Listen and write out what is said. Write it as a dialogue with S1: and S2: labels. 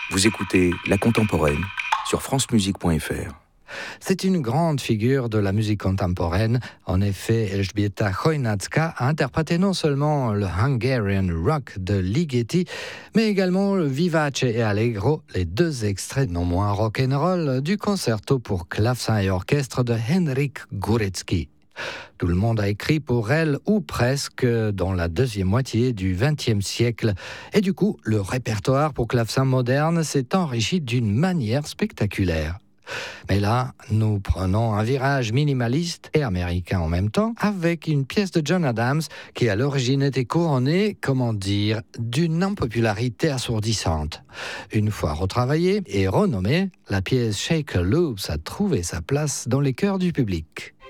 S1: Vous écoutez La Contemporaine sur francemusique.fr.
S2: C'est une grande figure de la musique contemporaine. En effet, Elżbieta Chojnacka a interprété non seulement le Hungarian Rock de Ligeti, mais également le Vivace et Allegro, les deux extraits non moins rock'n'roll du concerto pour clavecin et orchestre de Henryk Górecki. Tout le monde a écrit pour elle, ou presque, dans la deuxième moitié du XXe siècle. Et du coup, le répertoire pour clavecin moderne s'est enrichi d'une manière spectaculaire. Mais là, nous prenons un virage minimaliste et américain en même temps, avec une pièce de John Adams qui à l'origine était couronnée, d'une impopularité assourdissante. Une fois retravaillée et renommée, la pièce Shaker Loops a trouvé sa place dans les cœurs du public.